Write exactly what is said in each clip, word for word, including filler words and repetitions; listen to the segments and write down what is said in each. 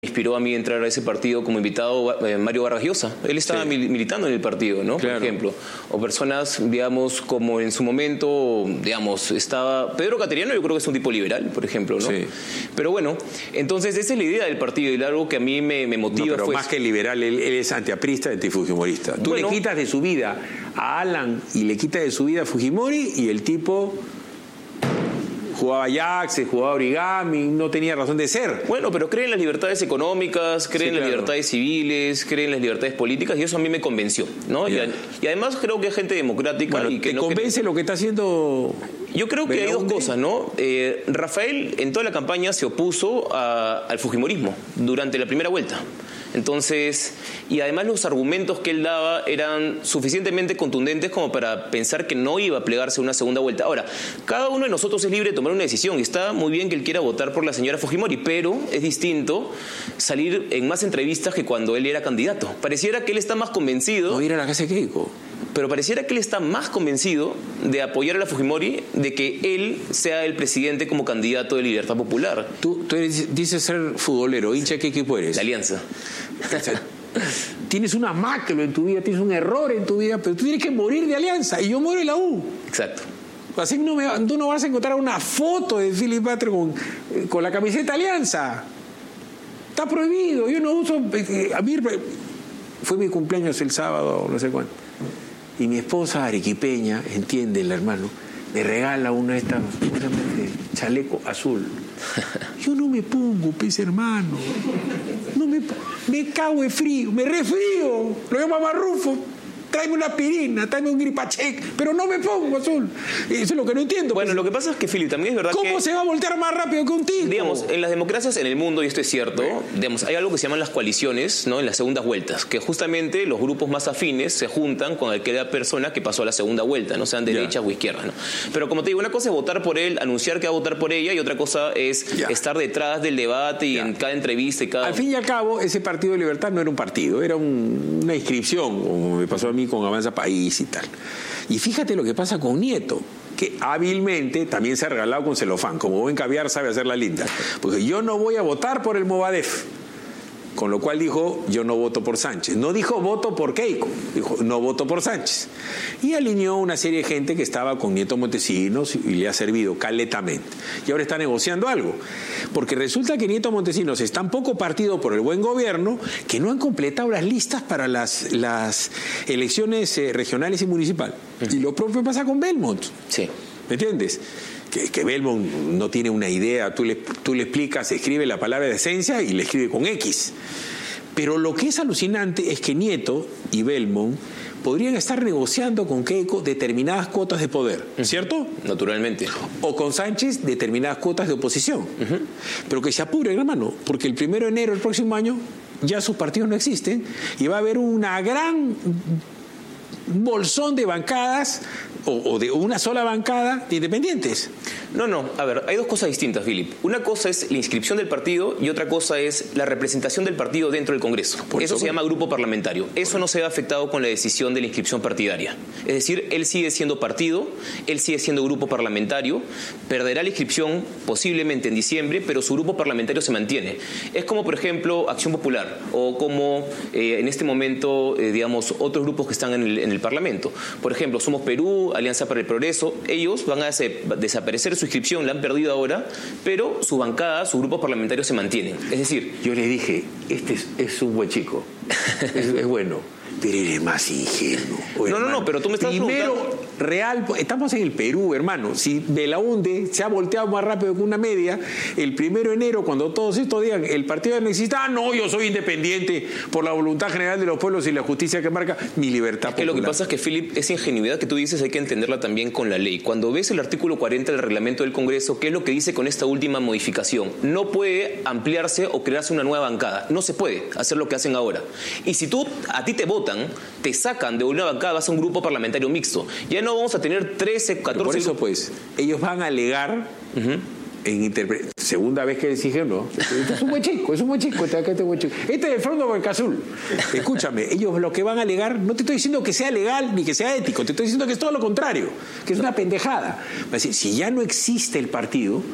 inspiró a mí entrar a ese partido como invitado eh, Mario Vargas Llosa. Él estaba sí. mil, militando en el partido, ¿no? Claro. Por ejemplo. O personas, digamos, como en su momento, digamos, estaba... Pedro Cateriano, yo creo que es un tipo liberal, por ejemplo, ¿no? Sí. Pero bueno, entonces esa es la idea del partido y algo que a mí me, me motiva. No, pero fue más que liberal, él, él es antiaprista y antifujimorista. Tú bueno, le quitas de su vida a Alan y le quitas de su vida a Fujimori y el tipo... jugaba Ajax, jugaba origami, no tenía razón de ser. Bueno, pero cree en las libertades económicas, cree sí, en las claro. libertades civiles, cree en las libertades políticas y eso a mí me convenció, ¿no? Y, y además creo que es gente democrática. Bueno, y que ¿te no convence cree... lo que está haciendo? Yo creo que hay dos cosas, ¿no? Eh, Rafael en toda la campaña se opuso a, al fujimorismo durante la primera vuelta. Entonces, y además los argumentos que él daba eran suficientemente contundentes como para pensar que no iba a plegarse a una segunda vuelta. Ahora, cada uno de nosotros es libre de tomar una decisión y está muy bien que él quiera votar por la señora Fujimori, pero es distinto salir en más entrevistas que cuando él era candidato. Pareciera que él está más convencido... No ir a la casa de Keiko. Pero pareciera que él está más convencido de apoyar a la Fujimori, de que él sea el presidente como candidato de Libertad Popular. Tú, tú eres, dices ser futbolero, hincha, ¿qué equipo eres? La Alianza. Tienes una macro en tu vida, tienes un error en tu vida, pero tú tienes que morir de Alianza y yo muero de la U. Exacto. Así no me, tú no vas a encontrar una foto de Philip Patrick con, con la camiseta Alianza. Está prohibido. Yo no uso... A mí fue mi cumpleaños el sábado, no sé cuándo. Y mi esposa arequipeña, entiende el hermano, me regala una de estas, chaleco azul. Yo no me pongo, pues hermano. No me, me cago de frío, me resfrío. Lo llamo a Marrufo. Tráeme una aspirina, tráeme un gripachec, pero no me pongo azul. Eso es lo que no entiendo. Bueno, pues. Lo que pasa es que, Philip, también es verdad ¿Cómo que... ¿Cómo se va a voltear más rápido que un tico? Digamos, en las democracias en el mundo, y esto es cierto, digamos, hay algo que se llaman las coaliciones, ¿no? En las segundas vueltas, que justamente los grupos más afines se juntan con aquella persona que pasó a la segunda vuelta, no sean derechas yeah. o izquierdas, ¿no? Pero como te digo, una cosa es votar por él, anunciar que va a votar por ella, y otra cosa es yeah. estar detrás del debate y yeah. en cada entrevista y cada... Al fin y al cabo, ese Partido de Libertad no era un partido, era un, una inscripción, como me pasó a mí con Avanza País y tal. Y fíjate lo que pasa con Nieto, que hábilmente también se ha regalado con celofán, como buen caviar sabe hacer la linda, porque yo no voy a votar por el Movadef, con lo cual dijo yo no voto por Sánchez, no dijo voto por Keiko, dijo no voto por Sánchez, y alineó una serie de gente que estaba con Nieto Montesinos y le ha servido caletamente, y ahora está negociando algo, porque resulta que Nieto Montesinos es tan poco partido por el buen gobierno que no han completado las listas para las, las elecciones eh, regionales y municipales. Uh-huh. Y lo propio pasa con Belmont. Sí. ¿Me entiendes? Que, que Belmont no tiene una idea, tú le, tú le explicas, escribe la palabra de esencia y le escribe con X. Pero lo que es alucinante es que Nieto y Belmont podrían estar negociando con Keiko determinadas cuotas de poder, ¿cierto? Naturalmente. O con Sánchez determinadas cuotas de oposición. Uh-huh. Pero que se apuren, hermano, porque el primero de enero del próximo año ya sus partidos no existen y va a haber una gran bolsón de bancadas o, o de una sola bancada de independientes. No, no, a ver, hay dos cosas distintas, Philip. Una cosa es la inscripción del partido y otra cosa es la representación del partido dentro del Congreso. Por eso, eso se llama grupo parlamentario. Eso no se ve afectado con la decisión de la inscripción partidaria. Es decir, él sigue siendo partido, él sigue siendo grupo parlamentario, perderá la inscripción posiblemente en diciembre, pero su grupo parlamentario se mantiene. Es como, por ejemplo, Acción Popular o como eh, en este momento, eh, digamos, otros grupos que están en el, en el Parlamento. Por ejemplo, Somos Perú, Alianza para el Progreso, ellos van a desaparecer su inscripción, la han perdido ahora, pero su bancada, su grupo parlamentario se mantienen. Es decir, yo les dije, este es, es un buen chico, es, es bueno, pero eres más ingenuo. No, hermano. no, no, pero tú me estás Primero, preguntando... real, estamos en el Perú, hermano. Si Belaunde se ha volteado más rápido que una media, el primero de enero, cuando todos estos digan, el partido no existe, ah, no, yo soy independiente por la voluntad general de los pueblos y la justicia que marca mi libertad es que popular. Lo que pasa es que, Philip, esa ingenuidad que tú dices hay que entenderla también con la ley. Cuando ves el artículo cuarenta del reglamento del Congreso, ¿qué es lo que dice con esta última modificación? No puede ampliarse o crearse una nueva bancada. No se puede hacer lo que hacen ahora. Y si tú, a ti te votan, te sacan de una bancada, vas a un grupo parlamentario mixto. Ya no vamos a tener trece, catorce... Por eso, pues, ellos van a alegar... Uh-huh. En interpre... segunda vez que exigen, no. Este es un buen chico, es un buen chico, este, este, buen chico. Este es el Frondo Barcazul. Escúchame, ellos lo que van a alegar, no te estoy diciendo que sea legal ni que sea ético, te estoy diciendo que es todo lo contrario, que es una pendejada. Si ya no existe el partido,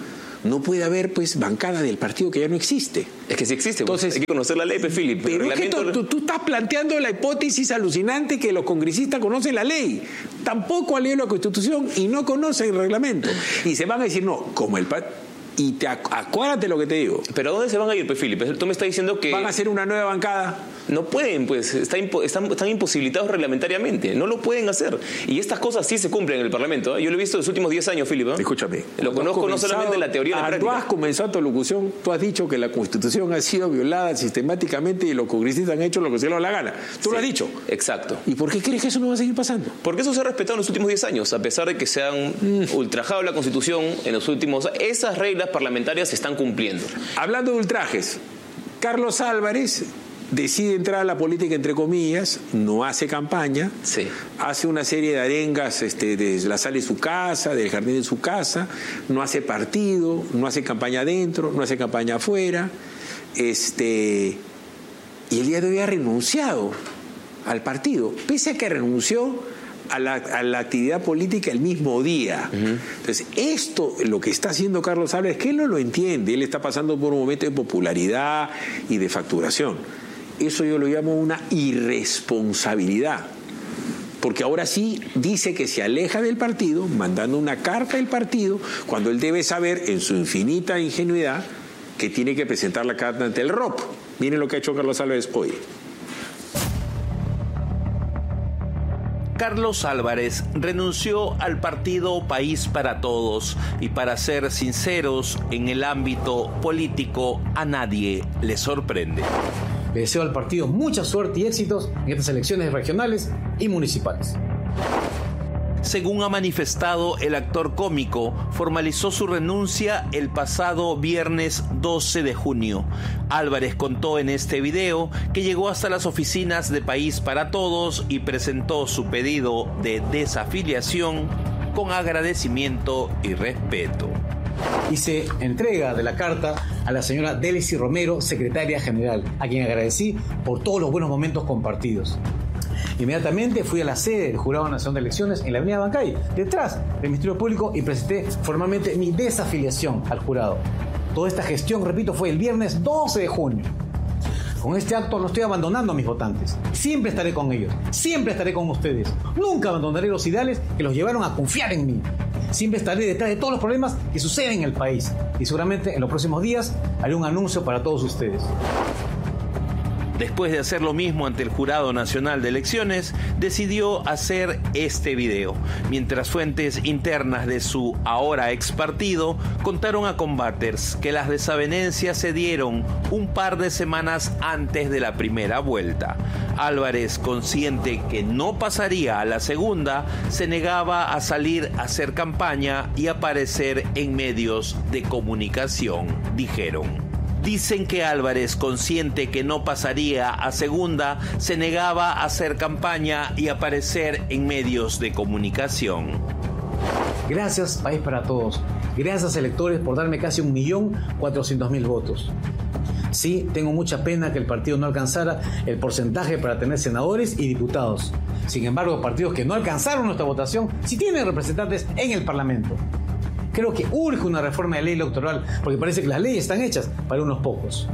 no puede haber pues bancada del partido que ya no existe. Es que sí existe. Entonces, hay que conocer la ley, Philip. Pero es reglamento... que tú, tú, tú estás planteando la hipótesis alucinante que los congresistas conocen la ley. Tampoco han leído la Constitución y no conocen el reglamento. Y se van a decir, no, como el... Y te acuérdate lo que te digo. ¿Pero a dónde se van a ir, pues, Philip? Tú me estás diciendo que... ¿Van a hacer una nueva bancada? No pueden, pues. Está impo están, están imposibilitados reglamentariamente. No lo pueden hacer. Y estas cosas sí se cumplen en el Parlamento, ¿eh? Yo lo he visto en los últimos diez años, Philip, ¿eh? Escúchame. Lo conozco no solamente en la teoría y en la práctica. Tú has comenzado tu locución, tú has dicho que la Constitución ha sido violada sistemáticamente y los congresistas han hecho lo que se les da la gana. Tú sí, lo has dicho. Exacto. ¿Y por qué crees que eso no va a seguir pasando? Porque eso se ha respetado en los últimos diez años, a pesar de que se han mm. ultrajado la Constitución en los últimos... Esas reglas parlamentarias se están cumpliendo. Hablando de ultrajes, Carlos Álvarez decide entrar a la política entre comillas, no hace campaña, sí. hace una serie de arengas este, desde la sala de su casa, del jardín de su casa, no hace partido, no hace campaña adentro, no hace campaña afuera, este, y el día de hoy ha renunciado al partido, pese a que renunció A la, a la actividad política el mismo día. Uh-huh. Entonces, esto, lo que está haciendo Carlos Álvarez, que él no lo entiende, él está pasando por un momento de popularidad y de facturación. Eso yo lo llamo una irresponsabilidad. Porque ahora sí dice que se aleja del partido, mandando una carta al partido, cuando él debe saber, en su infinita ingenuidad, que tiene que presentar la carta ante el R O P. Miren lo que ha hecho Carlos Álvarez hoy. Carlos Álvarez renunció al partido País para Todos y, para ser sinceros, en el ámbito político a nadie le sorprende. Le deseo al partido mucha suerte y éxitos en estas elecciones regionales y municipales. Según ha manifestado el actor cómico, formalizó su renuncia el pasado viernes doce de junio. Álvarez contó en este video que llegó hasta las oficinas de País para Todos y presentó su pedido de desafiliación con agradecimiento y respeto. Hice entrega de la carta a la señora Délicy Romero, secretaria general, a quien agradecí por todos los buenos momentos compartidos. Inmediatamente fui a la sede del Jurado Nacional de Elecciones en la avenida Bancay, detrás del Ministerio Público, y presenté formalmente mi desafiliación al jurado. Toda esta gestión, repito, fue el viernes doce de junio. Con este acto no estoy abandonando a mis votantes. Siempre estaré con ellos, siempre estaré con ustedes. Nunca abandonaré los ideales que los llevaron a confiar en mí. Siempre estaré detrás de todos los problemas que suceden en el país. Y seguramente en los próximos días haré un anuncio para todos ustedes. Después de hacer lo mismo ante el Jurado Nacional de Elecciones, decidió hacer este video, mientras fuentes internas de su ahora ex partido contaron a Combaters que las desavenencias se dieron un par de semanas antes de la primera vuelta. Álvarez, consciente que no pasaría a la segunda, se negaba a salir a hacer campaña y aparecer en medios de comunicación, dijeron. Dicen que Álvarez, consciente que no pasaría a segunda, se negaba a hacer campaña y aparecer en medios de comunicación. Gracias, País para Todos. Gracias, electores, por darme casi un millón cuatrocientos mil votos. Sí, tengo mucha pena que el partido no alcanzara el porcentaje para tener senadores y diputados. Sin embargo, partidos que no alcanzaron nuestra votación sí tienen representantes en el Parlamento. Creo que urge una reforma de ley electoral, porque parece que las leyes están hechas para unos pocos.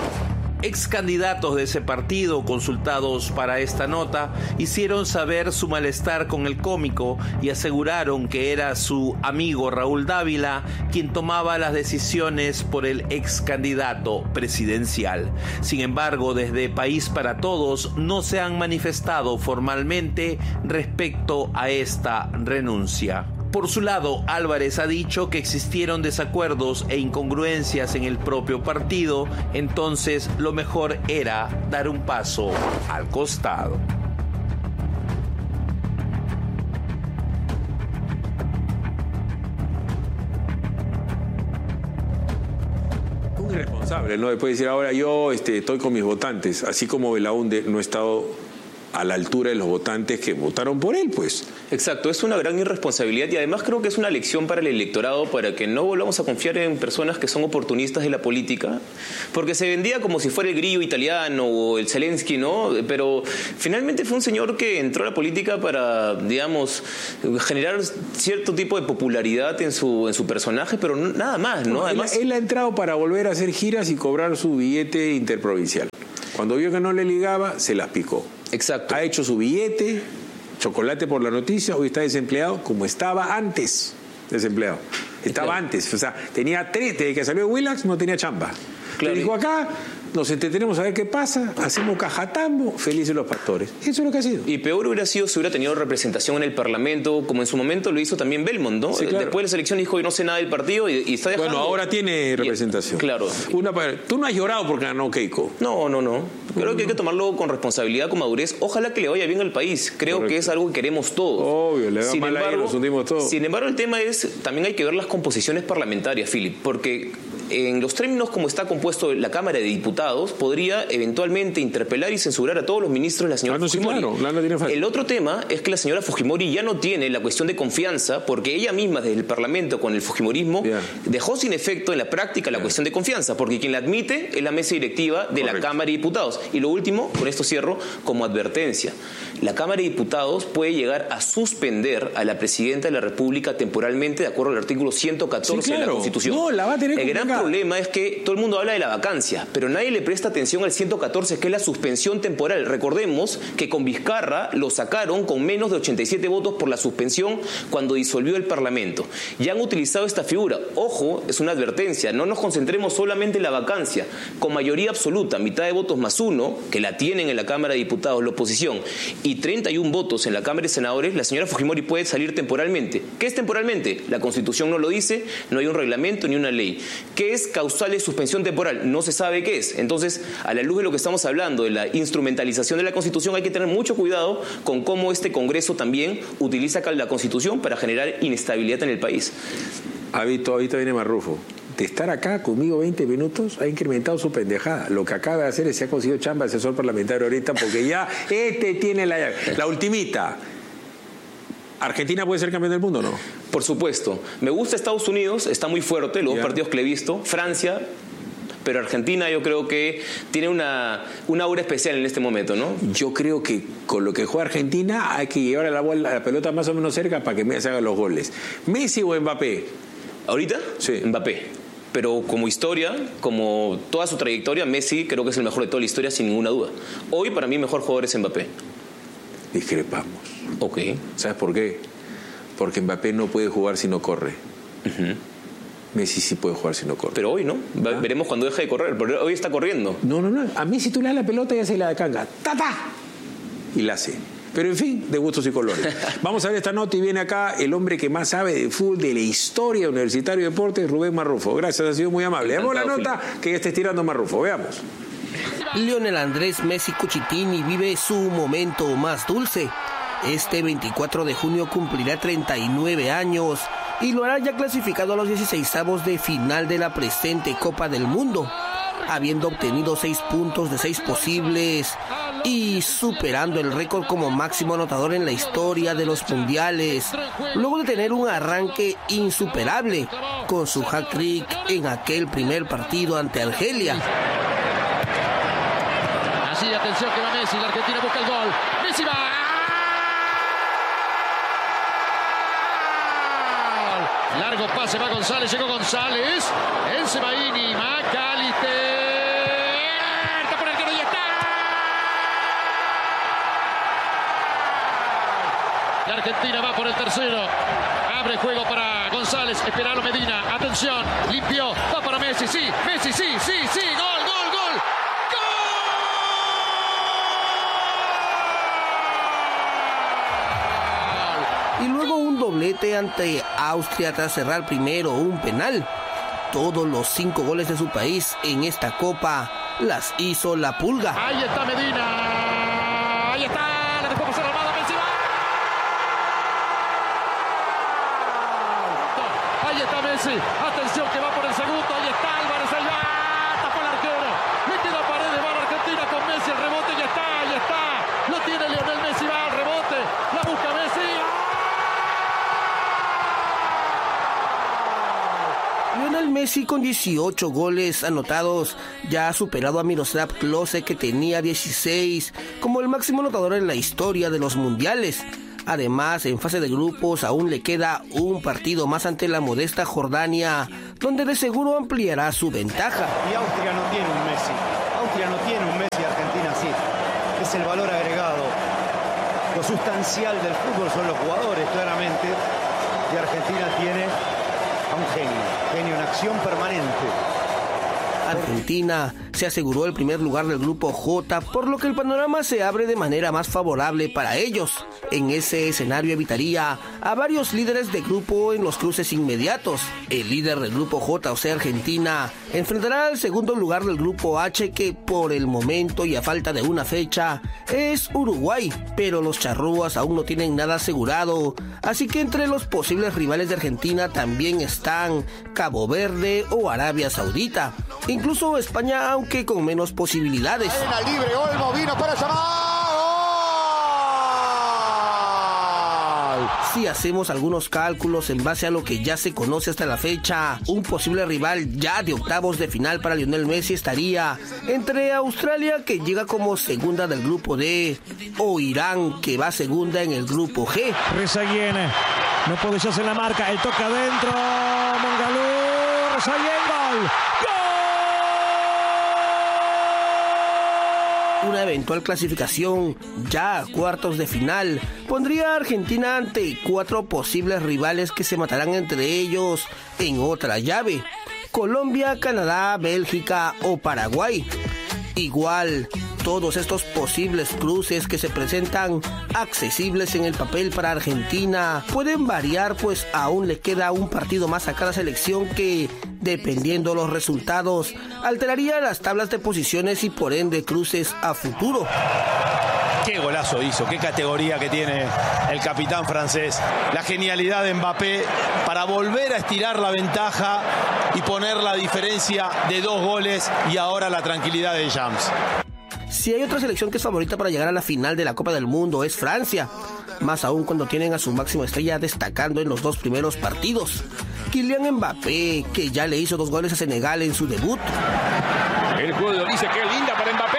Ex candidatos de ese partido, consultados para esta nota, hicieron saber su malestar con el cómico y aseguraron que era su amigo Raúl Dávila quien tomaba las decisiones por el ex candidato presidencial. Sin embargo, desde País para Todos no se han manifestado formalmente respecto a esta renuncia. Por su lado, Álvarez ha dicho que existieron desacuerdos e incongruencias en el propio partido, entonces lo mejor era dar un paso al costado. Un irresponsable, ¿no? Después de decir, ahora yo este, estoy con mis votantes, así como Belaúnde no ha estado a la altura de los votantes que votaron por él, pues. Exacto, es una gran irresponsabilidad y además creo que es una lección para el electorado para que no volvamos a confiar en personas que son oportunistas de la política, porque se vendía como si fuera el Grillo italiano o el Zelensky, ¿no? Pero finalmente fue un señor que entró a la política para, digamos, generar cierto tipo de popularidad en su, en su personaje, pero nada más, ¿no? no Además, él, él ha entrado para volver a hacer giras y cobrar su billete interprovincial. Cuando vio que no le ligaba, se las picó. Exacto. Ha hecho su billete, chocolate por la noticia, hoy está desempleado como estaba antes, desempleado. Estaba claro. antes, o sea, tenía tres, desde que salió de Willax no tenía chamba. Claro. Le dijo acá, nos entretenemos a ver qué pasa, hacemos cajatambo, felices los pastores. Eso es lo que ha sido. Y peor hubiera sido si hubiera tenido representación en el Parlamento, como en su momento lo hizo también Belmont, ¿no? Sí, claro. Después de la elección dijo, yo no sé nada del partido y, y está dejando. Bueno, ahora tiene representación. Y, claro. Una, tú no has llorado porque ganó Keiko. No, no, no. Creo que hay que tomarlo con responsabilidad, con madurez. Ojalá que le vaya bien al país. Creo Correcto. que es algo que queremos todos. Obvio, le da sin mal embargo, ahí, nos hundimos todos. Sin embargo, el tema es, también hay que ver las composiciones parlamentarias, Philip, porque en los términos como está compuesto la Cámara de Diputados, podría eventualmente interpelar y censurar a todos los ministros de la señora ah, no, Fujimori. Sí, claro, claro, tiene fácil. El otro tema es que la señora Fujimori ya no tiene la cuestión de confianza, porque ella misma desde el Parlamento con el Fujimorismo yeah. dejó sin efecto en la práctica la yeah. cuestión de confianza, porque quien la admite es la mesa directiva de Correcto. la Cámara de Diputados. Y lo último, con esto cierro, como advertencia. La Cámara de Diputados puede llegar a suspender a la Presidenta de la República temporalmente de acuerdo al artículo ciento catorce sí, claro. de la Constitución. No, la va a tener el gran problema es que todo el mundo habla de la vacancia, pero nadie le presta atención al ciento catorce, que es la suspensión temporal. Recordemos que con Vizcarra lo sacaron con menos de ochenta y siete votos por la suspensión cuando disolvió el Parlamento. Ya han utilizado esta figura. Ojo, es una advertencia, no nos concentremos solamente en la vacancia. Con mayoría absoluta, mitad de votos más uno, que la tienen en la Cámara de Diputados la oposición, y treinta y uno votos en la Cámara de Senadores, la señora Fujimori puede salir temporalmente. ¿Qué es temporalmente? La Constitución no lo dice, no hay un reglamento ni una ley. ¿Qué es causal de suspensión temporal? No se sabe qué es. Entonces, a la luz de lo que estamos hablando, de la instrumentalización de la Constitución, hay que tener mucho cuidado con cómo este Congreso también utiliza la Constitución para generar inestabilidad en el país. Ahorita, ahorita viene Marrufo. De estar acá conmigo veinte minutos, ha incrementado su pendejada. Lo que acaba de hacer es que se ha conseguido chamba de asesor parlamentario ahorita, porque ya este tiene la llave. La ultimita. ¿Argentina puede ser campeón del mundo o no? Por supuesto. Me gusta Estados Unidos, está muy fuerte, los dos partidos que le he visto. Francia, pero Argentina yo creo que tiene una, una aura especial en este momento, ¿no? Yo creo que con lo que juega Argentina hay que llevar a la, bola, a la pelota más o menos cerca para que Messi haga los goles. ¿Messi o Mbappé? ¿Ahorita? Sí. Mbappé. Pero como historia, como toda su trayectoria, Messi creo que es el mejor de toda la historia sin ninguna duda. Hoy para mí el mejor jugador es Mbappé. Discrepamos. Ok. ¿Sabes por qué? Porque Mbappé no puede jugar si no corre. Uh-huh. Messi sí puede jugar si no corre. Pero hoy no. ¿Ah? Veremos cuando deje de correr. Pero hoy está corriendo. No, no, no. A Messi tú le das la pelota y hace la canga. ¡Ta, ta! Y la hace. Pero en fin, de gustos y colores. Vamos a ver esta nota y viene acá el hombre que más sabe de fútbol, de la historia Universitario de Deportes, Rubén Marrufo. Gracias, ha sido muy amable. Veamos la nota que ya está estirando Marrufo. Veamos. Lionel Andrés Messi Cucitini vive su momento más dulce. Este veinticuatro de junio cumplirá treinta y nueve años y lo hará ya clasificado a los dieciseisavos de final de la presente Copa del Mundo, habiendo obtenido seis puntos de seis posibles y superando el récord como máximo anotador en la historia de los mundiales, luego de tener un arranque insuperable con su hat-trick en aquel primer partido ante Argelia. Así, atención que va Messi, la Argentina busca el gol. Messi va. Largo pase, va González, llegó González. En Sebaini, Macalister. Por el que no ya está. La Argentina va por el tercero. Abre juego para González. Esperalo Medina. Atención. Limpió. Va para Messi. Sí. Messi. Sí. Sí. Sí. Gol. Gol. Gol. Y luego un doblete ante Austria tras cerrar primero un penal. Todos los cinco goles de su país en esta Copa las hizo la Pulga. Ahí está Medina. Ahí está. La dejó pasar Armada. Messi va. Ahí está Messi. Atención que va por el segundo. Ahí está Álvarez. Ahí va. Tapó el arquero. Le queda Paredes. Va la Argentina con Messi. El rebote. Ya está. Ya está. Lo tiene Lionel. Messi, con dieciocho goles anotados, ya ha superado a Miroslav Klose, que tenía dieciséis, como el máximo anotador en la historia de los mundiales. Además, en fase de grupos aún le queda un partido más ante la modesta Jordania, donde de seguro ampliará su ventaja. Y Austria no tiene un Messi. Austria no tiene un Messi, Argentina sí. Es el valor agregado. Lo sustancial del fútbol son los jugadores, claramente. Y Argentina tiene a un genio, genio en acción permanente. Argentina se aseguró el primer lugar del grupo J, por lo que el panorama se abre de manera más favorable para ellos. En ese escenario evitaría a varios líderes de grupo en los cruces inmediatos. El líder del grupo J, o sea Argentina, enfrentará al segundo lugar del grupo H, que por el momento y a falta de una fecha es Uruguay, pero los charrúas aún no tienen nada asegurado, así que entre los posibles rivales de Argentina también están Cabo Verde o Arabia Saudita. Incluso España, aunque con menos posibilidades. Libre, Olmo vino para llamar. Si hacemos algunos cálculos en base a lo que ya se conoce hasta la fecha, un posible rival ya de octavos de final para Lionel Messi estaría entre Australia, que llega como segunda del grupo D, o Irán, que va segunda en el grupo G. Rezaguien, no puede hacer la marca, el toque adentro, Mongalú, Rezaguien, gol. Una eventual clasificación ya a cuartos de final pondría a Argentina ante cuatro posibles rivales que se matarán entre ellos en otra llave: Colombia, Canadá, Bélgica o Paraguay. Igual, todos estos posibles cruces que se presentan accesibles en el papel para Argentina pueden variar, pues aún le queda un partido más a cada selección que, dependiendo los resultados, alteraría las tablas de posiciones y por ende cruces a futuro. Qué golazo hizo, qué categoría que tiene el capitán francés. La genialidad de Mbappé para volver a estirar la ventaja y poner la diferencia de dos goles, y ahora la tranquilidad de James. Si hay otra selección que es favorita para llegar a la final de la Copa del Mundo, es Francia, más aún cuando tienen a su máxima estrella destacando en los dos primeros partidos. Kylian Mbappé, que ya le hizo dos goles a Senegal en su debut. El juego dice que linda para Mbappé.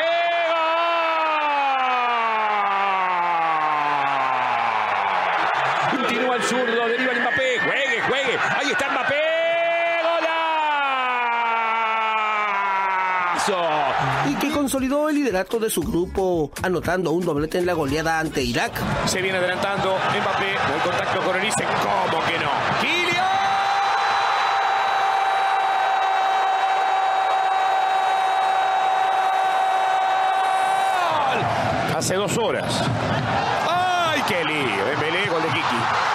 Continúa el zurdo, deriva el Mbappé. Juegue, juegue. Ahí está Mbappé. Y que consolidó el liderato de su grupo, anotando un doblete en la goleada ante Irak. Se viene adelantando Mbappé, buen contacto con Olise, ¿cómo que no? ¡Kylian! Hace dos horas. ¡Ay, qué lío! Dembélé, gol de Kiki.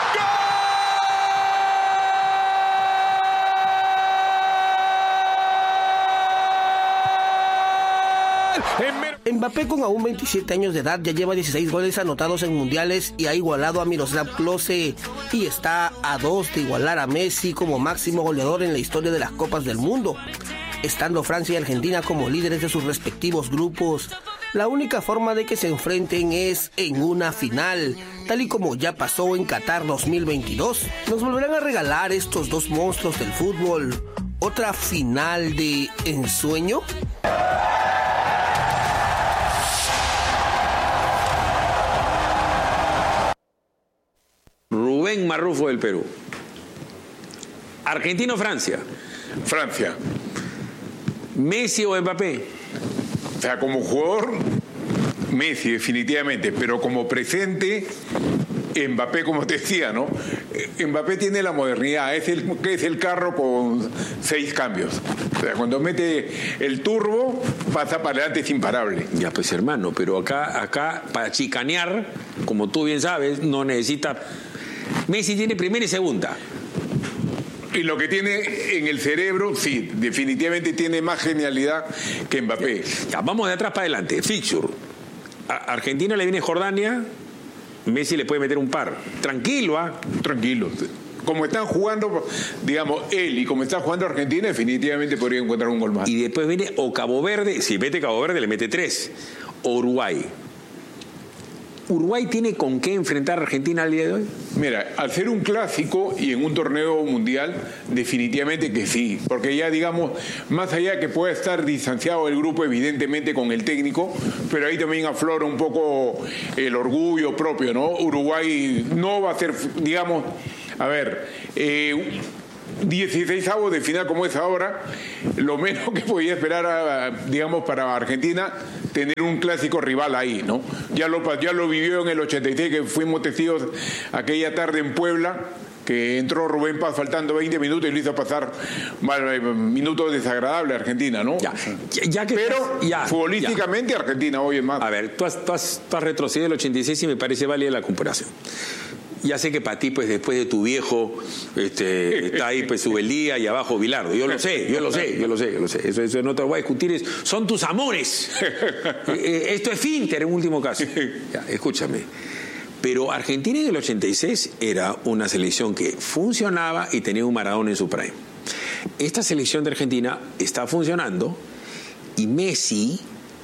Mbappé, con aún veintisiete años de edad, ya lleva dieciséis goles anotados en mundiales y ha igualado a Miroslav Klose, y está a dos de igualar a Messi como máximo goleador en la historia de las Copas del Mundo. Estando Francia y Argentina como líderes de sus respectivos grupos, la única forma de que se enfrenten es en una final, tal y como ya pasó en Qatar dos mil veintidós. ¿Nos volverán a regalar estos dos monstruos del fútbol otra final de ensueño? Rubén Marrufo del Perú. Argentina o Francia. Francia. Messi o Mbappé. O sea, como jugador, Messi definitivamente, pero como presente, Mbappé, como te decía, ¿no? Mbappé tiene la modernidad, es el, es el carro con seis cambios. O sea, cuando mete el turbo, pasa para adelante, es imparable. Ya pues, hermano, pero acá, acá para chicanear, como tú bien sabes, no necesita... Messi tiene primera y segunda. Y lo que tiene en el cerebro, sí, definitivamente tiene más genialidad que Mbappé. Ya, vamos de atrás para adelante. Fixture. A Argentina le viene Jordania, Messi le puede meter un par. Tranquilo, ¿ah? ¿eh? Tranquilo. Como están jugando, digamos, él y como está jugando Argentina, definitivamente podría encontrar un gol más. Y después viene o Cabo Verde, si mete Cabo Verde le mete tres. O Uruguay. ¿Uruguay tiene con qué enfrentar a Argentina al día de hoy? Mira, al ser un clásico y en un torneo mundial, definitivamente que sí, porque ya digamos, más allá de que pueda estar distanciado el grupo evidentemente con el técnico, pero ahí también aflora un poco el orgullo propio, ¿no? Uruguay no va a ser, digamos, a ver, eh, dieciseisavos de final como es ahora, lo menos que podía esperar, a, digamos, para Argentina, tener un clásico rival ahí, ¿no? Ya lo, ya lo vivió en el ochenta y seis, que fuimos testigos aquella tarde en Puebla, que entró Rubén Paz faltando veinte minutos y lo hizo pasar mal, minutos desagradables a Argentina, ¿no? Ya, ya, ya que Pero estás, ya, futbolísticamente ya. Argentina hoy es más. A ver, tú has, tú has, tú has retrocedido el ochenta y seis y me parece válida la comparación. Ya sé que para ti, pues después de tu viejo, este, está ahí pues Subeldía y abajo Bilardo. Yo lo sé, yo lo sé, yo lo sé, yo lo sé. Eso, eso no te lo voy a discutir, es, son tus amores. eh, esto es Finter en último caso. Ya, escúchame. Pero Argentina en el ochenta y seis era una selección que funcionaba y tenía un Maradona en su prime. Esta selección de Argentina está funcionando y Messi,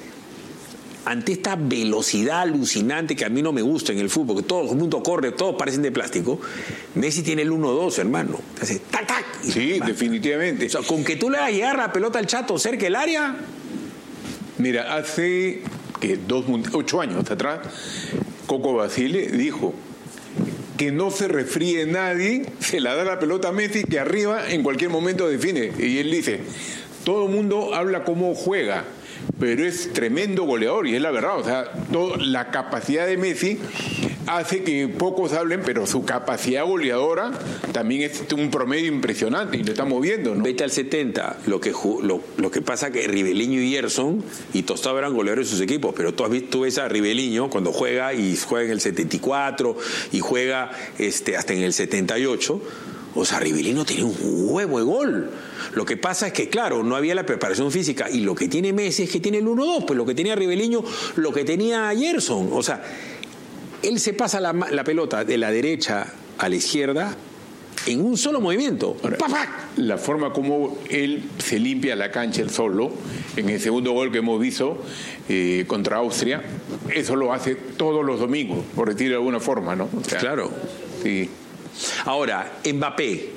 ante esta velocidad alucinante que a mí no me gusta en el fútbol, que todo el mundo corre, todos parecen de plástico, Messi tiene el uno dos, hermano. Hace tac, tac. Sí, va. Definitivamente. O sea, con que tú le hagas llegar la pelota al Chato cerca del área. Mira, hace que dos, ocho años atrás, Coco Basile dijo que no se refríe nadie, se la da la pelota a Messi, que arriba en cualquier momento define. Y él dice, todo el mundo habla cómo juega, pero es tremendo goleador, y es la verdad. O sea, todo, la capacidad de Messi hace que pocos hablen, pero su capacidad goleadora también es un promedio impresionante y lo estamos viendo, ¿no? Vete al setenta, lo que lo, lo que pasa que Riveliño y Gerson y Tostado eran goleadores de sus equipos, pero tú, has visto, tú ves a Riveliño cuando juega y juega en el setenta y cuatro y juega este, hasta en el setenta y ocho. O sea, Rivellino tenía un huevo de gol. Lo que pasa es que, claro, no había la preparación física. Y lo que tiene Messi es que tiene el uno dos. Pues lo que tenía Rivellino, lo que tenía Gerson. O sea, él se pasa la, la pelota de la derecha a la izquierda en un solo movimiento. Ahora, la forma como él se limpia la cancha él solo, en el segundo gol que hemos visto eh, contra Austria, eso lo hace todos los domingos, por decirlo de alguna forma, ¿no? O sea, claro. Sí. Ahora, Mbappé,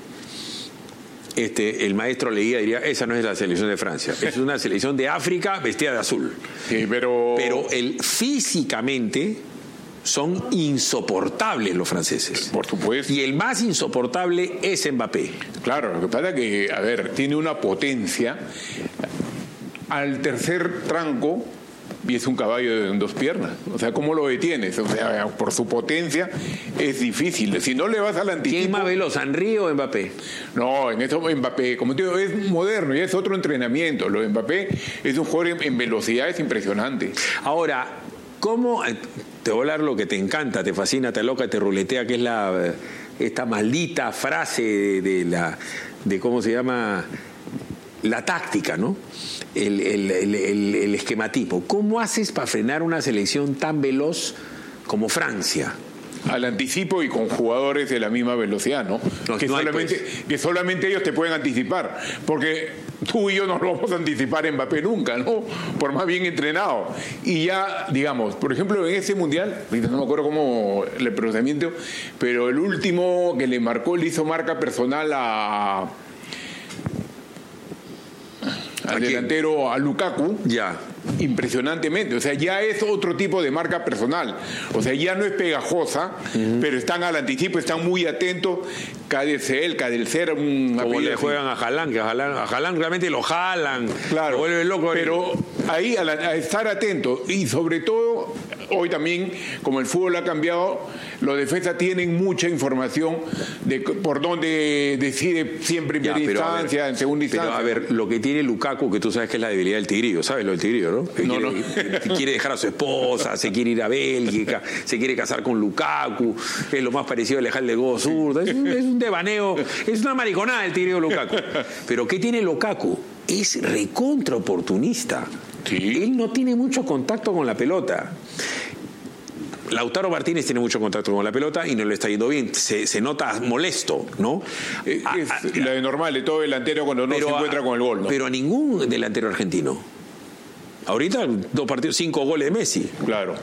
este, el maestro Leguía diría, esa no es la selección de Francia, es una selección de África vestida de azul. Sí, pero... Pero el, físicamente son insoportables los franceses. Por supuesto. Y el más insoportable es Mbappé. Claro, lo que pasa es que, a ver, tiene una potencia al tercer tranco. Y es un caballo en dos piernas. O sea, ¿cómo lo detienes? O sea, por su potencia es difícil. Si no le vas al anticipo... ¿Quién es más veloz, Henry o Mbappé? No, en eso Mbappé, como te digo, es moderno y es otro entrenamiento. Lo de Mbappé es un jugador en velocidad, es impresionante. Ahora, ¿cómo? Te voy a hablar lo que te encanta, te fascina, te loca, te ruletea, que es la esta maldita frase de, de la... de ¿cómo se llama? La táctica, ¿no? El, el, el, el, el esquematipo. ¿Cómo haces para frenar una selección tan veloz como Francia? Al anticipo y con jugadores de la misma velocidad, ¿no? no que, no solamente, hay, pues. que solamente ellos te pueden anticipar, porque tú y yo no lo vamos a anticipar en Mbappé nunca, ¿no? Por más bien entrenado. Y ya, digamos, por ejemplo, en ese mundial, no me acuerdo cómo el procedimiento, pero el último que le marcó, le hizo marca personal a... al delantero, a Lukaku, ya. Impresionantemente, o sea, ya es otro tipo de marca personal, o sea, ya no es pegajosa, uh-huh. pero están al anticipo, están muy atentos, Cadel, Cadelcer, un como le juegan a Haaland, que a Haaland, a Haaland realmente lo jalan, claro, lo vuelve loco, pero ahí a, la, a estar atento y sobre todo hoy también, como el fútbol ha cambiado, los defensas tienen mucha información de por dónde decide siempre en primera instancia, ver, en segunda instancia. Pero a ver, lo que tiene Lukaku, que tú sabes que es la debilidad del Tigrillo, ¿sabes lo del Tigrillo, no? Que no, quiere, no. quiere dejar a su esposa, se quiere ir a Bélgica, se quiere casar con Lukaku, es lo más parecido a Alejandro del Godo Zurdo, es, es un devaneo, es una mariconada el Tigrillo Lukaku. Pero ¿qué tiene Lukaku? Es recontra oportunista. Sí. Él no tiene mucho contacto con la pelota. Lautaro Martínez tiene mucho contacto con la pelota y no le está yendo bien, se, se nota molesto, ¿no? Es, es lo de normal de todo delantero cuando no se encuentra a, con el gol, ¿no? Pero a ningún delantero argentino. Ahorita dos partidos, cinco goles de Messi. Claro.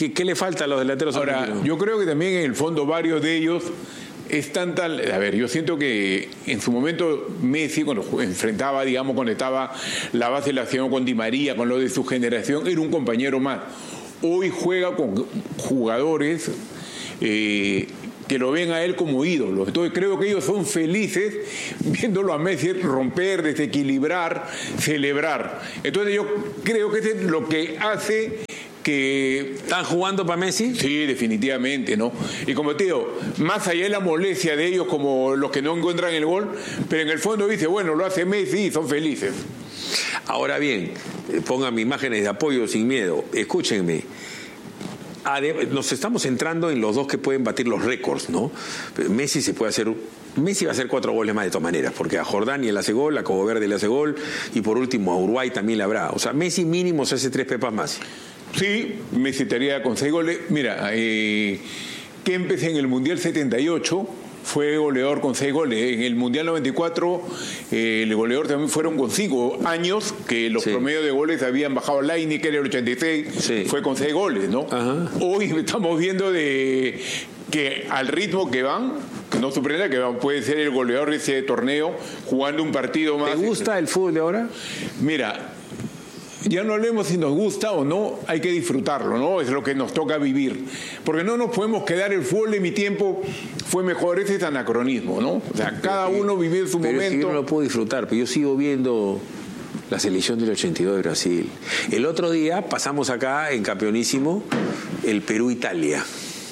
¿qué, qué le falta a los delanteros Ahora, argentinos? yo creo que también en el fondo varios de ellos están tal... A ver, yo siento que en su momento Messi, cuando enfrentaba, digamos, cuando estaba la base de la acción con Di María, con lo de su generación, era un compañero más. Hoy juega con jugadores eh, que lo ven a él como ídolo. Entonces creo que ellos son felices viéndolo a Messi romper, desequilibrar, celebrar. Entonces yo creo que eso es lo que hace que... ¿Están jugando para Messi? Sí, definitivamente, ¿no? Y como te digo, más allá de la molestia de ellos como los que no encuentran el gol, pero en el fondo dice, bueno, lo hace Messi y son felices. Ahora bien, pongan imágenes de apoyo sin miedo. Escúchenme. Nos estamos centrando en los dos que pueden batir los récords, ¿no? Messi se puede hacer... Messi va a hacer cuatro goles más de todas maneras, porque a Jordania le hace gol, a Cabo Verde le hace gol, y por último a Uruguay también le habrá. O sea, Messi mínimo se hace tres pepas más. Sí, Messi estaría con seis goles. Mira, eh, Kempes en el Mundial setenta y ocho fue goleador con seis goles. En el Mundial noventa y cuatro eh, el goleador también fueron con cinco años, que los sí. promedios de goles habían bajado. Lineker en el ochenta y seis sí. fue con seis goles, ¿no? Ajá. Hoy estamos viendo de que al ritmo que van, que no sorprenda que van, puede ser el goleador de ese torneo jugando un partido más. ¿Te gusta el fútbol de ahora? Mira, ya no hablemos si nos gusta o no, hay que disfrutarlo, ¿no? Es lo que nos toca vivir. Porque no nos podemos quedar, el fútbol de mi tiempo fue mejor, ese es anacronismo, ¿no? O sea, cada uno vivió su pero momento. Es que yo no lo puedo disfrutar, pero yo sigo viendo la selección del ochenta y dos de Brasil. El otro día pasamos acá en Campeonísimo el Perú-Italia.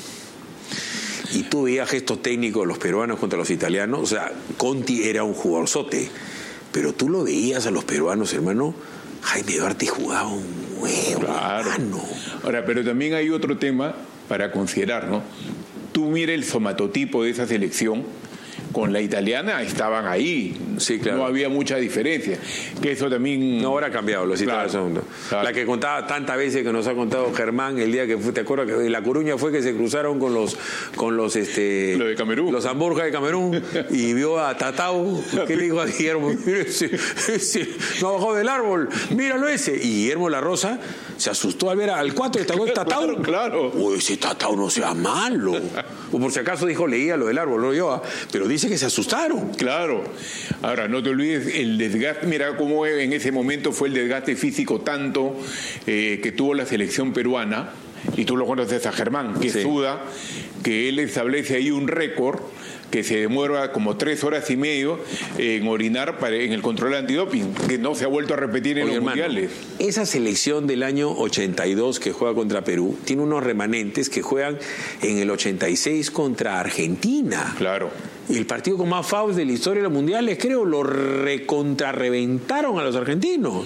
Y tú veías gestos técnicos de los peruanos contra los italianos. O sea, Conti era un jugadorzote, pero tú lo veías a los peruanos, hermano. Jaime Duarte jugaba un huevo, claro. hermano. Ahora, pero también hay otro tema para considerar, ¿no? Tú mira el somatotipo de esa selección, con la italiana estaban ahí. Sí, claro. No había mucha diferencia. Que eso también... No, ahora ha cambiado, los italianos claro, son... Claro. La que contaba tantas veces que nos ha contado Germán el día que fue, ¿te acuerdas? Que La Coruña fue que se cruzaron con los... con los este Lo de Camerún. Los Hamburgas de Camerún y vio a Tatao, que le dijo a Guillermo, mira ese, ese, no bajó del árbol, míralo ese. Y Guillermo La Rosa se asustó al ver al cuatro y Tatao. Claro, claro. Uy, ese Tatao no sea malo. O por si acaso dijo, leía lo del árbol, no yo, pero dice que se asustaron. Claro. Ahora, no te olvides el desgaste. Mira cómo en ese momento fue el desgaste físico tanto eh, que tuvo la selección peruana, y tú lo conoces a Germán, que sí. suda, que él establece ahí un récord que se demora como tres horas y medio en orinar para, en el control antidoping, que no se ha vuelto a repetir en Oye, los hermano, mundiales. Esa selección del año ochenta y dos que juega contra Perú tiene unos remanentes que juegan en el ochenta y seis contra Argentina. Claro. Y el partido con más fouls de la historia de los mundiales, creo, lo recontrarreventaron a los argentinos.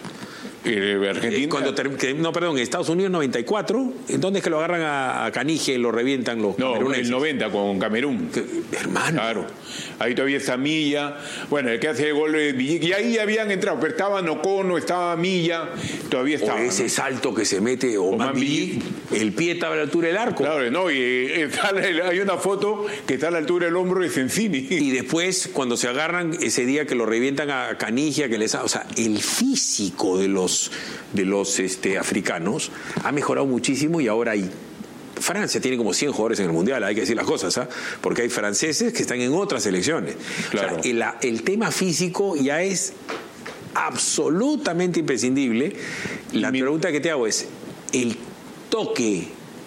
Eh, Argentina. Cuando ter, que, no, perdón, en Estados Unidos noventa y cuatro, ¿en dónde es que lo agarran a, a Canige y lo revientan los No, el noventa con Camerún. Que, hermano. Claro. Ahí todavía está Milla. Bueno, el que hace el gol de Villic. Y ahí habían entrado, pero estaba Nocono, estaba Milla, todavía estaba. O ese ¿no? salto que se mete Oman Villic, el pie estaba a la altura del arco. Claro, no, y eh, hay una foto que está a la altura del hombro de Sensini. Y después, cuando se agarran, ese día que lo revientan a Canigia, que les, o sea, el físico de los de los este, africanos ha mejorado muchísimo y ahora hay Francia tiene como cien jugadores en el Mundial, hay que decir las cosas, ¿eh? Porque hay franceses que están en otras selecciones. Claro. O sea, el, el tema físico ya es absolutamente imprescindible. La Mi... pregunta que te hago es, ¿el toque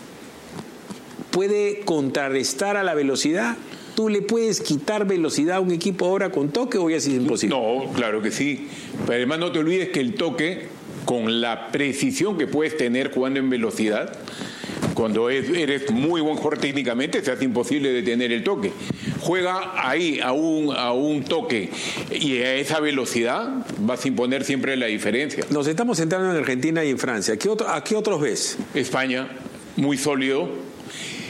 puede contrarrestar a la velocidad? ¿Tú le puedes quitar velocidad a un equipo ahora con toque o ya es imposible? No, claro que sí. Pero además no te olvides que el toque, con la precisión que puedes tener jugando en velocidad, cuando eres muy buen jugador técnicamente, se hace imposible detener el toque. Juega ahí a un, a un toque y a esa velocidad vas a imponer siempre la diferencia. Nos estamos centrando en Argentina y en Francia. ¿A qué, otro, a qué otros ves? España, muy sólido.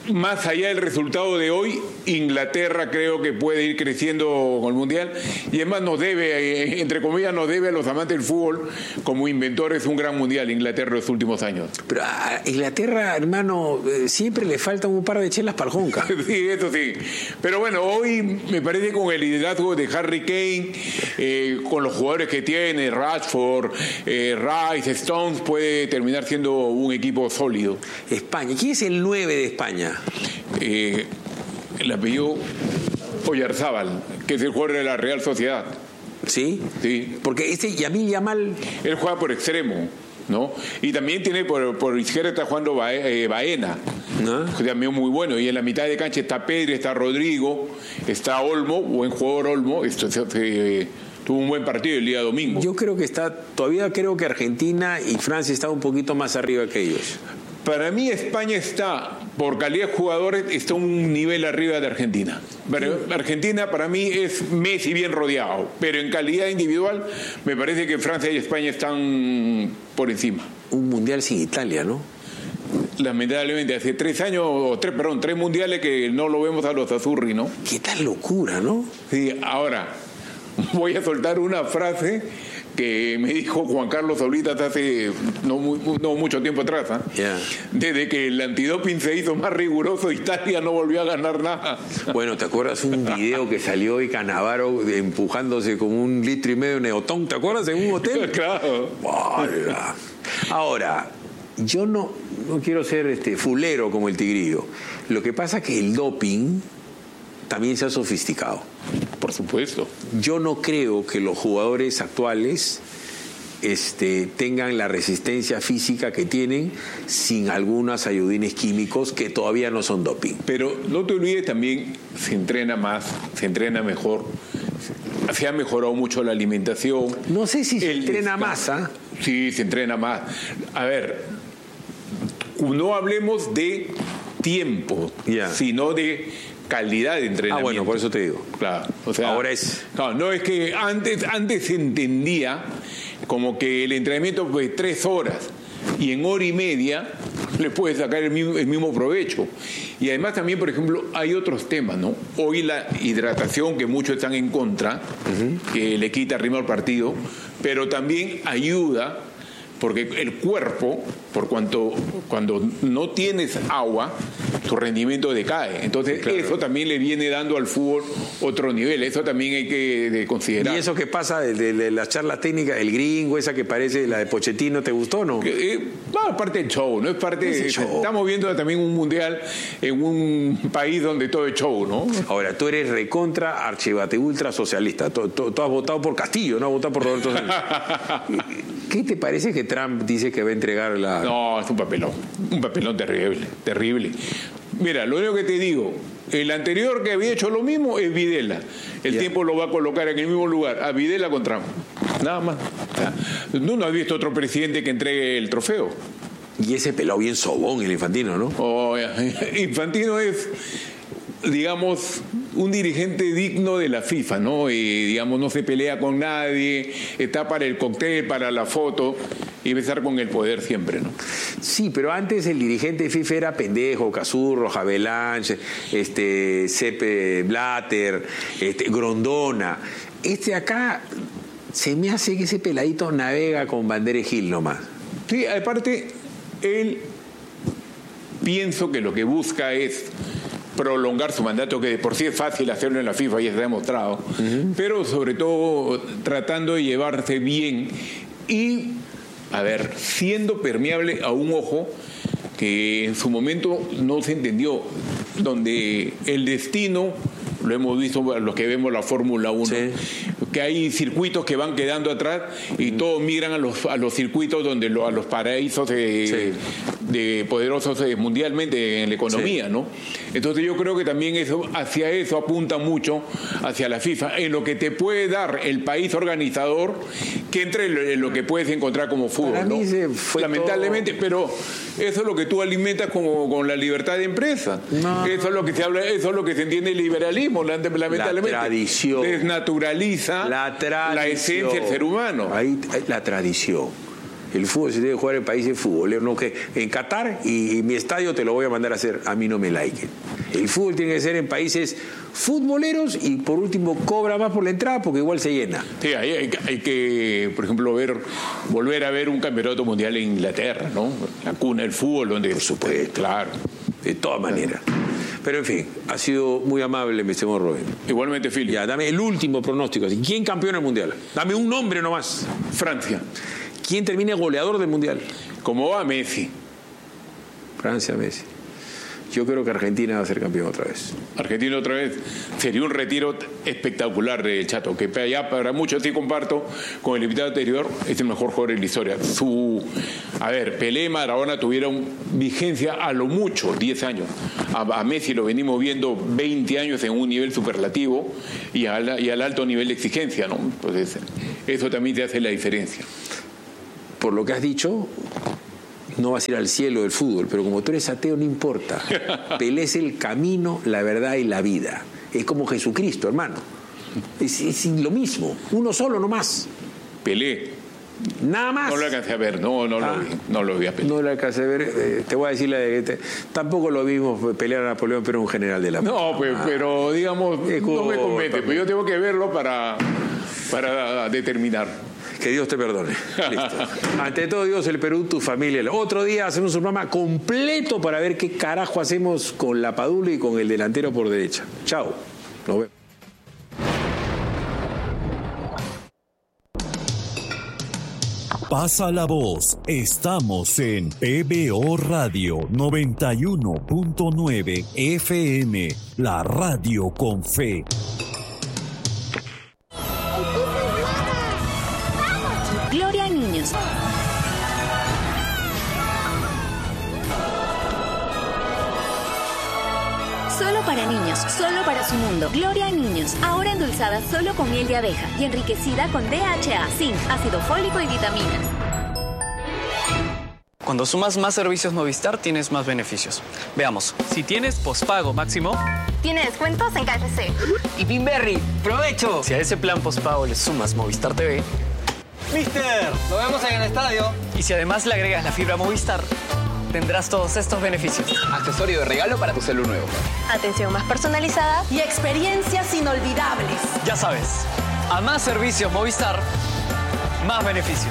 más allá del resultado de hoy, Inglaterra creo que puede ir creciendo con el Mundial y además nos debe, entre comillas, nos debe a los amantes del fútbol como inventores un gran Mundial Inglaterra en los últimos años. Pero a Inglaterra, hermano, eh, siempre le faltan un par de chelas para el Jonca. Sí, eso sí. Pero bueno, hoy me parece con el liderazgo de Harry Kane, eh, con los jugadores que tiene, Rashford, eh, Rice, Stones, puede terminar siendo un equipo sólido. España. ¿Quién es el nueve de España? Eh, el apellido Oyarzábal, que es el jugador de la Real Sociedad. ¿Sí? Sí. Porque este Yamil Yamal... Él juega por extremo, ¿no? Y también tiene por, por izquierda está jugando Bae, eh, Baena, ¿no? También muy bueno. Y en la mitad de cancha está Pedri, está Rodrigo, está Olmo, buen jugador Olmo. Esto se... se tuvo un buen partido el día domingo. Yo creo que está, todavía creo que Argentina y Francia están un poquito más arriba que ellos. Para mí España está, por calidad de jugadores, está un nivel arriba de Argentina. Pero Argentina para mí es Messi bien rodeado, pero en calidad individual me parece que Francia y España están por encima. Un mundial sin Italia, ¿no? Lamentablemente, hace tres años, o tres, perdón, tres mundiales que no lo vemos a los azurri, ¿no? Qué tal locura, ¿no? Sí, ahora voy a soltar una frase que me dijo Juan Carlos ahorita hace no, no mucho tiempo atrás, ¿eh? Yeah. Desde que el antidoping se hizo más riguroso, Italia no volvió a ganar nada. Bueno, ¿te acuerdas un video que salió de Cannavaro empujándose con un litro y medio de neotón? ¿Te acuerdas? En un hotel. Claro. ¡Hola! Ahora, yo no, no quiero ser este fulero como el Tigrillo. Lo que pasa es que el doping también se ha sofisticado. Por supuesto. Yo no creo que los jugadores actuales este, tengan la resistencia física que tienen sin algunos ayudines químicos que todavía no son doping. Pero no te olvides también, se entrena más, se entrena mejor, se ha mejorado mucho la alimentación. No sé si se el entrena descanso. más, ¿ah? Sí, se entrena más. A ver, no hablemos de tiempo, yeah. sino de calidad de entrenamiento. Ah, bueno, por eso te digo. Claro, o sea, ahora es... Claro, no, es que antes, antes se entendía como que el entrenamiento fue tres horas y en hora y media le puedes sacar el mismo, el mismo provecho. Y además también, por ejemplo, hay otros temas, ¿no? Hoy la hidratación, que muchos están en contra, uh-huh. que le quita ritmo al partido, pero también ayuda porque el cuerpo, por cuanto cuando no tienes agua, tu rendimiento decae. Entonces, claro. Eso también le viene dando al fútbol otro nivel. Eso también hay que de considerar. ¿Y eso que pasa de, de, de las charlas técnicas, el gringo, esa que parece la de Pochettino, te gustó o no? Que, eh, no, es parte del show, ¿no? Es parte de, show. Estamos viendo también un mundial en un país donde todo es show, ¿no? Ahora, tú eres recontra, archivate, ultra socialista. Tú, tú, tú has votado por Castillo, no has votado por Roberto Sánchez. ¿Qué te parece que Trump dice que va a entregar la...? No, es un papelón. Un papelón terrible, terrible. Mira, lo único que te digo, el anterior que había hecho lo mismo es Videla. El yeah. tiempo lo va a colocar en el mismo lugar, a Videla con Trump. Nada más. ¿Tú no has visto otro presidente que entregue el trofeo? Y ese pelado bien sobón, el Infantino, ¿no? Oh, Infantino es, digamos, un dirigente digno de la FIFA, ¿no? Y, digamos, no se pelea con nadie, está para el cóctel, para la foto y besar con el poder siempre, ¿no? Sí, pero antes el dirigente de FIFA era Pendejo, Cazurro, Javelange, este, Sepp Blatter, este, Grondona. Este acá se me hace que ese peladito navega con Bandera Gil nomás. Sí, aparte, él pienso que lo que busca es prolongar su mandato, que de por sí es fácil hacerlo en la FIFA, ya se ha demostrado, uh-huh. pero sobre todo tratando de llevarse bien y, a ver, siendo permeable a un ojo que en su momento no se entendió, donde el destino, lo hemos visto los que vemos la Fórmula uno, sí. que hay circuitos que van quedando atrás y mm. todos migran a los, a los circuitos donde lo, a los paraísos de, sí. de poderosos mundialmente en la economía, sí. ¿no? Entonces yo creo que también eso, hacia eso apunta mucho, hacia la FIFA, en lo que te puede dar el país organizador, que entre en lo que puedes encontrar como fútbol, Para ¿no? mí se fue lamentablemente, todo... pero eso es lo que tú alimentas como, con la libertad de empresa. No. Eso es lo que se habla, eso es lo que se entiende el liberalismo, lamentablemente. La tradición. Desnaturaliza la, tradición. la esencia del ser humano. Ahí, la tradición. El fútbol se debe jugar en países futboleros, no que en Qatar y, y mi estadio te lo voy a mandar a hacer, a mí no me like. El fútbol tiene que ser en países futboleros y por último cobra más por la entrada porque igual se llena. Sí, hay, hay, hay que, por ejemplo, ver, volver a ver un campeonato mundial en Inglaterra, ¿no? La cuna del fútbol, donde... Por supuesto, claro, de todas maneras. Pero en fin, ha sido muy amable, mi estimado Rubén. Igualmente, Philip. Ya, dame el último pronóstico. ¿Quién campeona el mundial? Dame un nombre nomás. Francia. ¿Quién termina goleador del mundial? ¿Cómo va? Messi. Francia, Messi. Yo creo que Argentina va a ser campeón otra vez. Argentina otra vez. Sería un retiro espectacular del Chato, que ya para muchos sí comparto con el invitado anterior, es el mejor jugador en la historia. Su, a ver, Pelé, Maradona tuvieron vigencia a lo mucho, diez años. A, a Messi lo venimos viendo veinte años en un nivel superlativo y al, y al alto nivel de exigencia, ¿no? Entonces, eso también te hace la diferencia. Por lo que has dicho, no vas a ir al cielo del fútbol, pero como tú eres ateo no importa. Pelé es el camino, la verdad y la vida. Es como Jesucristo, hermano. Es, es lo mismo, uno solo nomás. Pelé. Nada más. No lo alcancé a ver, no, no, ah, lo, vi, no lo vi a Pelé. No lo alcancé a ver, eh, te voy a decir la de... Te, tampoco lo vimos pelear a Napoleón, pero un general de la... No, pues, ah, pero digamos, no me convence, pero yo tengo que verlo para, para determinar. Que Dios te perdone. Listo. Ante todo Dios, el Perú, tu familia. El otro día hacemos un programa completo para ver qué carajo hacemos con la Padula y con el delantero por derecha. Chao. Nos vemos. Pasa la voz. Estamos en P B O Radio noventa y uno punto nueve F M, la radio con fe. Gloria a niños. Solo para niños, solo para su mundo. Gloria a niños, ahora endulzada solo con miel de abeja y enriquecida con D H A, zinc, ácido fólico y vitaminas. Cuando sumas más servicios Movistar, tienes más beneficios. Veamos. Si tienes pospago máximo... Tiene descuentos en K F C. Y Pinberry, ¡provecho! Si a ese plan pospago le sumas Movistar T V... ¡Mister! ¡Nos vemos en el estadio! Y si además le agregas la fibra Movistar, tendrás todos estos beneficios. Accesorio de regalo para tu celu nuevo. Atención más personalizada y experiencias inolvidables. Ya sabes, a más servicios Movistar, más beneficios.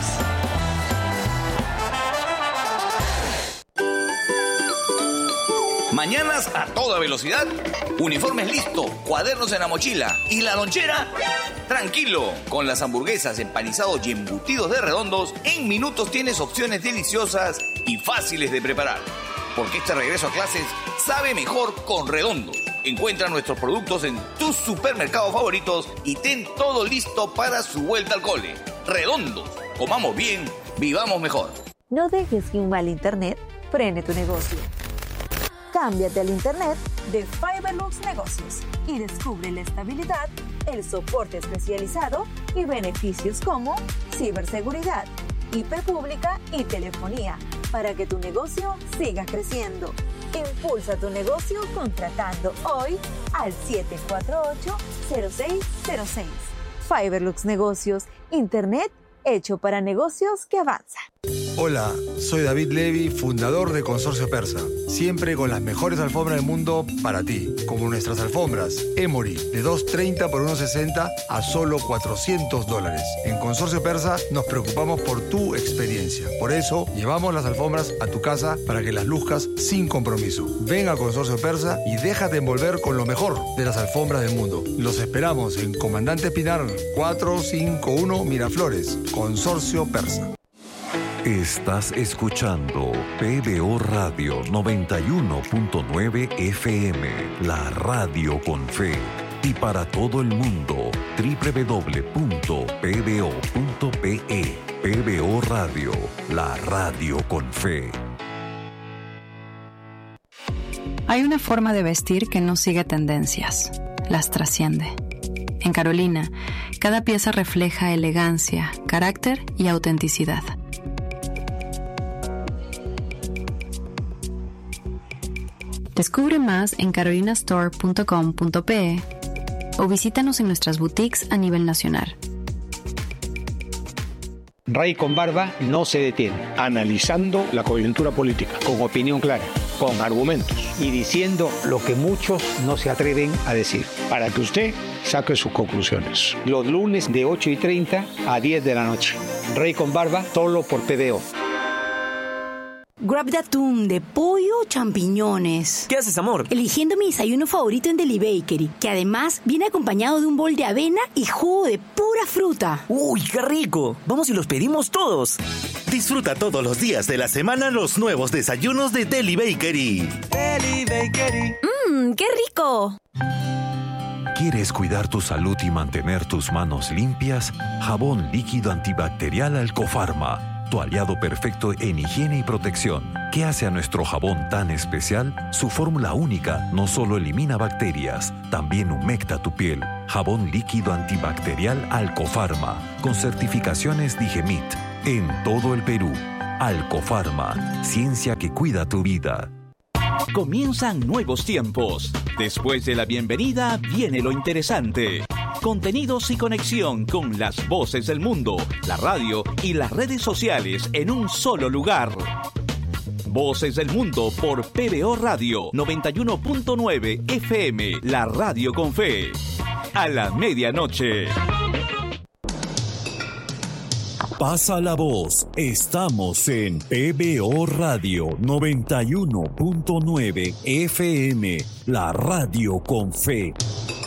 Mañanas a toda velocidad, uniformes listo, cuadernos en la mochila y la lonchera. Tranquilo, con las hamburguesas, empanizados y embutidos de Redondos, en minutos tienes opciones deliciosas y fáciles de preparar. Porque este regreso a clases sabe mejor con Redondos. Encuentra nuestros productos en tus supermercados favoritos y ten todo listo para su vuelta al cole. Redondos, comamos bien, vivamos mejor. No dejes que un mal internet frene tu negocio. Cámbiate al internet de Fiberlux Negocios y descubre la estabilidad, el soporte especializado y beneficios como ciberseguridad, I P pública y telefonía para que tu negocio siga creciendo. Impulsa tu negocio contratando hoy al siete cuatro ocho, cero seis cero seis. Fiberlux Negocios, internet hecho para negocios que avanzan. Hola, soy David Levy, fundador de Consorcio Persa. Siempre con las mejores alfombras del mundo para ti, como nuestras alfombras Emory de dos treinta por uno sesenta a solo cuatrocientos dólares. En Consorcio Persa nos preocupamos por tu experiencia. Por eso llevamos las alfombras a tu casa para que las luzcas sin compromiso. Ven a Consorcio Persa y déjate envolver con lo mejor de las alfombras del mundo. Los esperamos en Comandante Pinar cuatrocientos cincuenta y uno Miraflores. Consorcio Persa. Estás escuchando P B O Radio noventa y uno punto nueve F M, la radio con fe. Y para todo el mundo, doble u doble u doble u punto p b o punto p e. P B O Radio, la radio con fe. Hay una forma de vestir que no sigue tendencias, las trasciende. En Carolina, cada pieza refleja elegancia, carácter y autenticidad. Descubre más en carolina store punto com punto p e o visítanos en nuestras boutiques a nivel nacional. Rey con barba no se detiene. Analizando la coyuntura política, con opinión clara, con argumentos y diciendo lo que muchos no se atreven a decir, para que usted saque sus conclusiones. Los lunes de ocho y treinta a diez de la noche. Rey con barba, solo por P B O. Grab de atún, de pollo o champiñones. ¿Qué haces, amor? Eligiendo mi desayuno favorito en Deli Bakery, que además viene acompañado de un bol de avena y jugo de pura fruta. ¡Uy, qué rico! Vamos y los pedimos todos. Disfruta todos los días de la semana los nuevos desayunos de Deli Bakery. Deli Bakery. ¡Mmm, qué rico! ¿Quieres cuidar tu salud y mantener tus manos limpias? Jabón líquido antibacterial Alcofarma. Tu aliado perfecto en higiene y protección. ¿Qué hace a nuestro jabón tan especial? Su fórmula única no solo elimina bacterias, también humecta tu piel. Jabón líquido antibacterial Alcofarma, con certificaciones Digemit, en todo el Perú. Alcofarma, ciencia que cuida tu vida. Comienzan nuevos tiempos. Después de la bienvenida viene lo interesante. Contenidos y conexión con las voces del mundo, la radio y las redes sociales en un solo lugar. Voces del Mundo por P B O Radio noventa y uno punto nueve F M, la radio con fe. A la medianoche. Pasa la voz. Estamos en P B O Radio noventa y uno punto nueve F M, la radio con fe.